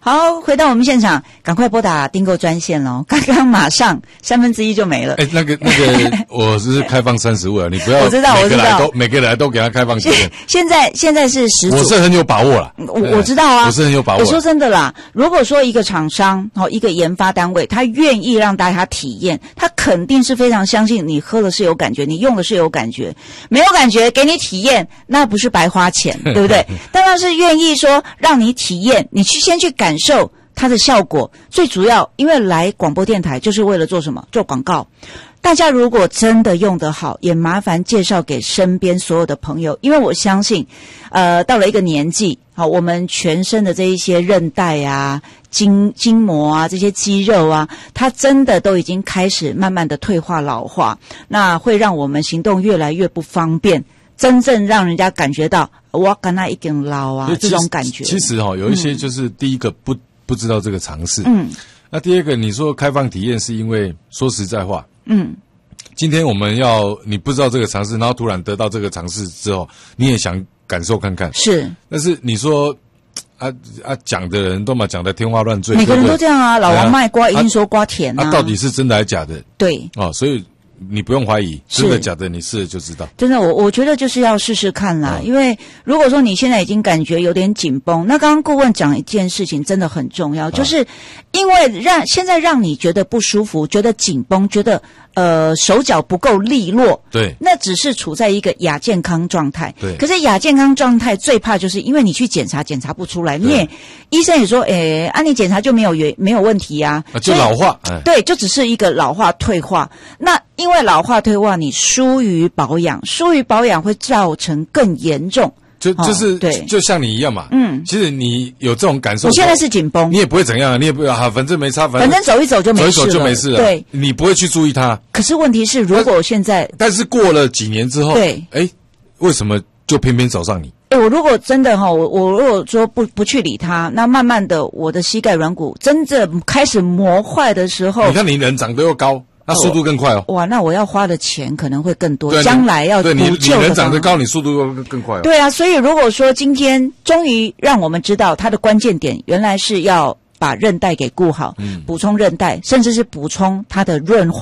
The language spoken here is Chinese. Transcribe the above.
好，回到我们现场，赶快拨打订购专线咯，刚刚马上1/3就没了。 那个，我是开放30位啊，你不要我知道， 每个来都给他开放时间。 现在是10组， 我是很有把握啦。 我知道啊， 我是很有把握。 我说真的啦，如果说一个厂商一个研发单位，他愿意让大家体验，他肯定是非常相信你喝了是有感觉，你用的是有感觉，没有感觉给你体验，那不是白花钱，对不对？但他是愿意说让你体验，你先去感受它的效果。最主要，因为来广播电台就是为了做什么？做广告。大家如果真的用得好，也麻烦介绍给身边所有的朋友，因为我相信，到了一个年纪，好，我们全身的这一些韧带啊、筋膜啊、这些肌肉啊，它真的都已经开始慢慢的退化老化，那会让我们行动越来越不方便，真正让人家感觉到我跟他一根老啊这种感觉。 其实有一些就是第一个不知道这个常识，那第二个你说开放体验是因为说实在话，今天你不知道这个常识，然后突然得到这个常识之后，你也想感受看看， 是， 但是你说讲的人都嘛讲的天花乱坠， 每个人都这样啊，老王卖瓜一定说瓜甜啊， 到底是真的还是假的？ 对， 所以你不用怀疑，真的假的你试了就知道。真的， 我觉得就是要试试看啦，因为如果说你现在已经感觉有点紧绷，那刚刚顾问讲一件事情真的很重要，就是因为现在让你觉得不舒服，觉得紧绷，觉得手脚不够利落，对，那只是处在一个亚健康状态。对，可是亚健康状态最怕就是因为你去检查不出来，你也医生也说，你检查就没有问题啊， 就老化， 对，就只是一个老化退化。那因为老化退化，你疏于保养会造成更严重。 就是就像你一样嘛，其实你有这种感受， 我现在是紧绷， 你也不会怎样，你也不反正没差， 反正走一走就没事了， 对，你不会去注意它。 可是问题是，如果现在， 但是过了几年之后，对，为什么就偏偏找上你？ 我如果真的我如果说不去理它，那慢慢的我的膝盖软骨真正开始磨坏的时候， 你看你人长得又高。那速度更快哦！ 哇，那我要花的钱可能会更多，将来要补救的。 你人长得高，你速度更快哦。 对啊，所以如果说今天终于让我们知道它的关键点，原来是要把韧带给顾好，补充韧带，甚至是补充它的润滑。